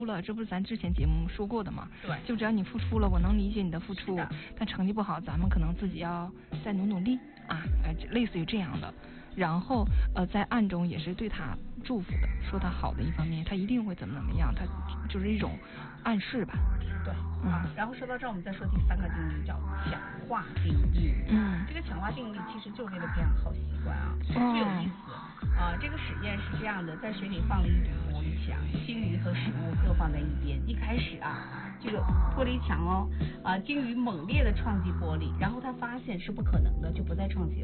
了，这不是咱之前节目说过的吗？ 对， 就只要你付出了，我能理解你的付出，但成绩不好，咱们可能自己要再努力啊，类似于这样的。然后在暗中也是对他祝福的，说他好的一方面，他一定会怎么样，他就是一种暗示吧。 对，然后说到这儿，我们再说第3个定律，叫强化定律。这个强化定律其实就是为了培养好习惯啊，特别有意思啊。这个实验是这样的，在水里放了一堵玻璃墙，鲸鱼和食物各放在一边。一开始这个玻璃墙鲸鱼猛烈的撞击玻璃，然后他发现是不可能的，就不再撞击了。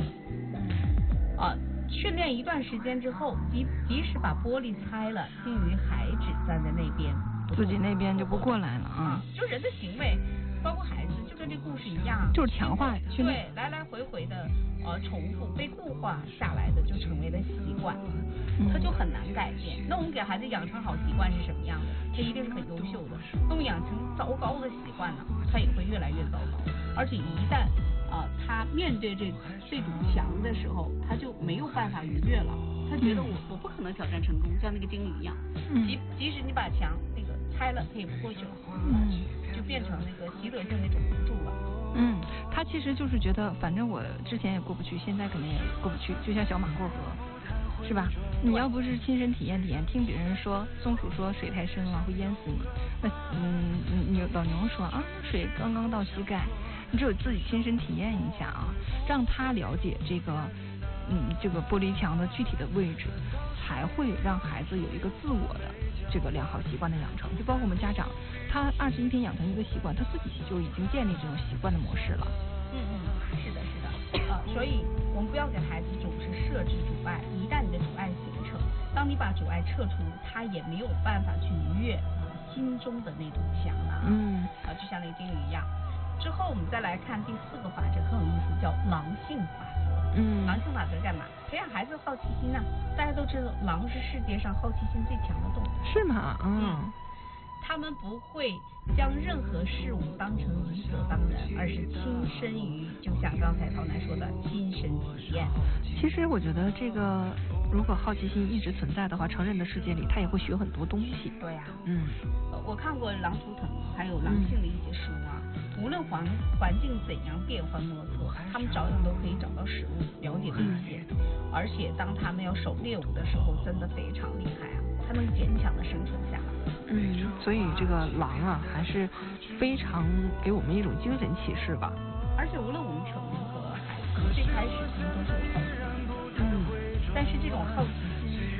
训练一段时间之后，即使把玻璃拆了，鲸鱼还只站在那边， 自己那边就不过来了就人的行为，包括孩子，就跟这故事一样， 就是强化训练， 对，来来回回的重复，被固化下来的就成为了习惯，它就很难改变。那我们给孩子养成好习惯是什么样的？他一定是很优秀的。那么养成糟糕的习惯呢，他也会越来越糟糕。而且一旦他面对这堵墙的时候，他就没有办法逾越了。他觉得我不可能挑战成功，像那个鲸鱼一样。即使你把墙那个拆了，他也不过去了。就变成那个习得性那种无助了。 他其实就是觉得，反正我之前也过不去，现在肯定也过不去，就像小马过河，是吧？你要不是亲身体验，听别人说，松鼠说水太深了会淹死你，那老牛说水刚刚到膝盖，你只有自己亲身体验一下让他了解这个玻璃墙的具体的位置，才会让孩子有一个自我的这个良好习惯的养成。就包括我们家长，他21天养成一个习惯，他自己就已经建立这种习惯的模式了。 是的所以我们不要给孩子总是设置阻碍，一旦你的阻碍形成，当你把阻碍撤除，他也没有办法去逾越心中的那堵墙了。就像那个鲸鱼一样。之后我们再来看第4个法则，很有意思，叫狼性法则。狼性法则干嘛？培养孩子好奇心大家都知道，狼是世界上好奇心最强的动物。 是吗？ 他们不会将任何事物当成理所当然，而是亲身于，就像刚才陶楠说的，亲身体验。 其实我觉得这个，如果好奇心一直存在的话，成人的世界里他也会学很多东西。 对呀。我看过狼图腾还有狼性的一些书无论环境怎样变幻莫测，他们照样都可以找到食物，了解危险。而且当他们要守猎物的时候，真的非常厉害他能坚强的生存下来。 所以这个狼还是非常给我们一种精神启示吧。 而且无论我们成人和孩子，最开始他们都是有好奇心但是这种好奇